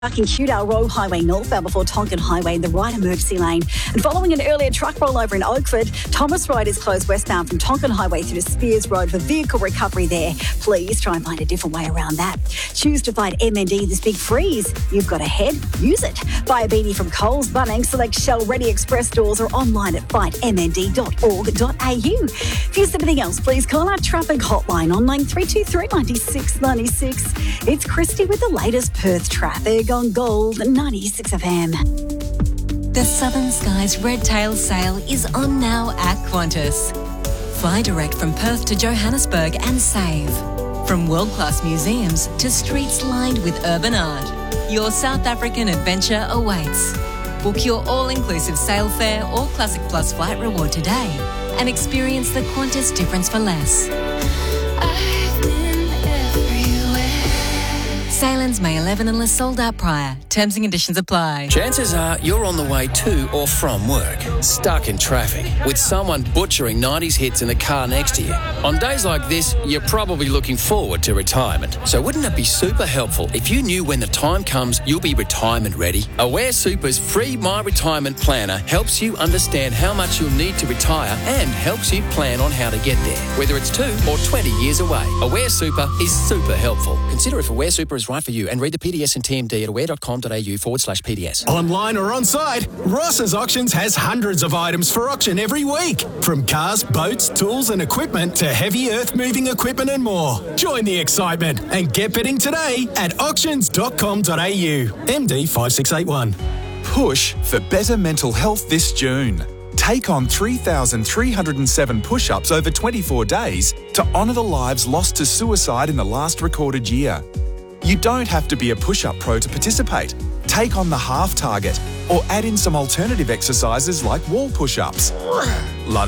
In Cudale Road Highway northbound before Tonkin Highway in the right emergency lane. And following an earlier truck rollover in Oakford, Thomas Road is closed westbound from Tonkin Highway through to Spears Road for vehicle recovery there. Please try and find a different way around that. Choose to fight MND this big freeze. You've got a head, use it. Buy a beanie from Coles, Bunnings, select Shell Ready Express stores or online at fightmnd.org.au. If you something else, please call our traffic hotline on 9323 96 96. It's Christy with the latest Perth traffic on Gold 96 FM. The Southern Skies Red Tail Sale is on now at Qantas. Fly direct from Perth to Johannesburg and save. From world-class museums to streets lined with urban art, your South African adventure awaits. Book your all-inclusive sail fare or Classic Plus flight reward today and experience the Qantas difference for less. Sailings May 11 unless sold out prior. Terms and conditions apply. Chances are you're on the way to or from work, stuck in traffic, with someone butchering 90s hits in the car next to you. On days like this, you're probably looking forward to retirement. So wouldn't it be super helpful if you knew when the time comes you'll be retirement ready? Aware Super's free My Retirement Planner helps you understand how much you'll need to retire and helps you plan on how to get there, whether it's 2 or 20 years away. Aware Super is super helpful. Consider if Aware Super is right for you and read the PDS and TMD at aware.com.au/PDS. Online or on site, Ross's Auctions has hundreds of items for auction every week. From cars, boats, tools and equipment to heavy earth-moving equipment and more. Join the excitement and get bidding today at auctions.com.au. MD 5681. Push for better mental health this June. Take on 3,307 push-ups over 24 days to honour the lives lost to suicide in the last recorded year. You don't have to be a push-up pro to participate. Take on the half target or add in some alternative exercises like wall push-ups.